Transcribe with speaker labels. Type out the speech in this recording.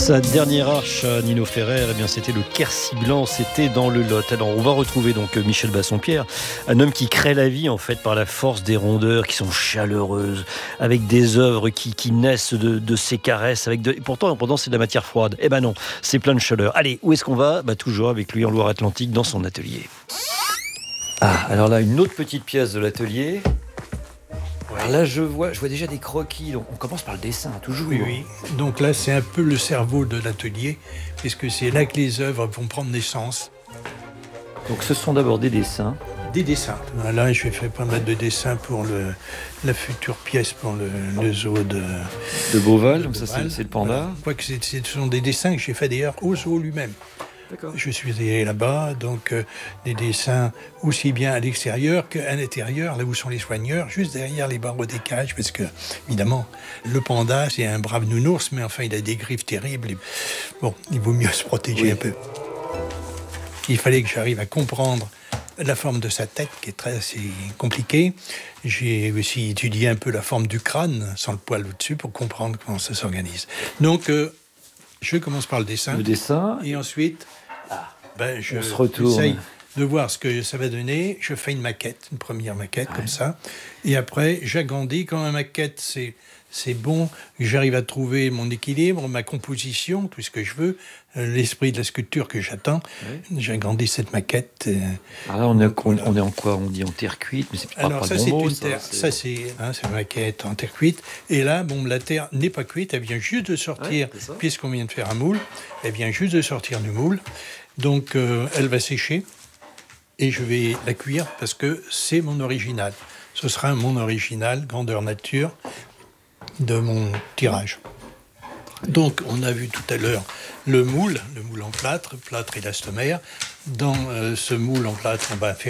Speaker 1: Sa dernière arche à Nino Ferrer, eh bien, c'était le Quercy blanc, c'était dans le Lot. Alors, on va retrouver donc Michel Bassompierre, un homme qui crée la vie en fait par la force des rondeurs qui sont chaleureuses, avec des œuvres qui naissent de ces caresses, et pourtant c'est de la matière froide. Eh ben non, c'est plein de chaleur. Allez, où est-ce qu'on va ? Toujours avec lui en Loire-Atlantique, dans son atelier. Ah, alors là, une autre petite pièce de l'atelier. Alors là, je vois déjà des croquis. Donc, on commence par le dessin, toujours.
Speaker 2: Oui. Donc là, c'est un peu le cerveau de l'atelier, puisque c'est là que les œuvres vont prendre naissance.
Speaker 1: Donc, ce sont d'abord des dessins.
Speaker 2: Des dessins. Là, je vais faire pas mal de dessins pour la future pièce pour le zoo de
Speaker 1: Beauval.
Speaker 2: de
Speaker 1: Donc ça,
Speaker 2: Beauval.
Speaker 1: c'est le panda.
Speaker 2: Voilà. Quoique ce sont des dessins que j'ai fait d'ailleurs au zoo lui-même.
Speaker 1: D'accord.
Speaker 2: Je suis allé là-bas, donc des dessins aussi bien à l'extérieur qu'à l'intérieur, là où sont les soigneurs, juste derrière les barreaux des cages, parce que, évidemment, le panda, c'est un brave nounours, mais enfin, il a des griffes terribles. Bon, il vaut mieux se protéger un peu. Il fallait que j'arrive à comprendre la forme de sa tête, qui est assez compliquée. J'ai aussi étudié un peu la forme du crâne, sans le poil au-dessus, pour comprendre comment ça s'organise. Donc, je commence par le dessin.
Speaker 1: Le dessin.
Speaker 2: Et ensuite,
Speaker 1: On se retourne.
Speaker 2: J'essaye de voir ce que ça va donner. Je fais une première maquette comme ça. Et après, j'agrandis. Quand ma maquette, c'est bon, j'arrive à trouver mon équilibre, ma composition, tout ce que je veux, l'esprit de la sculpture que j'attends. Oui. J'agrandis cette maquette.
Speaker 1: Alors là, on est en quoi ? On dit en terre cuite, mais c'est pas
Speaker 2: ça,
Speaker 1: le bon mot.
Speaker 2: C'est une maquette en terre cuite. Et là, la terre n'est pas cuite, elle vient juste de sortir, puisqu'on vient de faire un moule, elle vient juste de sortir du moule. Donc, elle va sécher et je vais la cuire parce que c'est mon original. Ce sera mon original, grandeur nature, de mon tirage. Donc, on a vu tout à l'heure le moule en plâtre élastomère. Dans ce moule en plâtre, on va faire